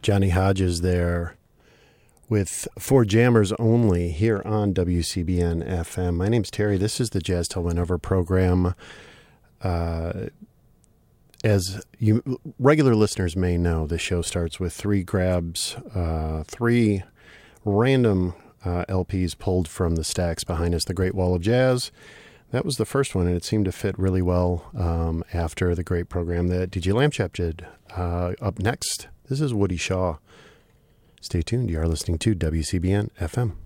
Johnny Hodges there with For Jammers Only here on WCBN FM. My name's Terry. This is the Jazz Till Whenever program. As you regular listeners may know, the show starts with three grabs, three random LPs pulled from the stacks behind us, the Great Wall of Jazz. That was the first one, and it seemed to fit really well after the great program that DJ Lamchap did. Up next, this is Woody Shaw. Stay tuned. You are listening to WCBN FM.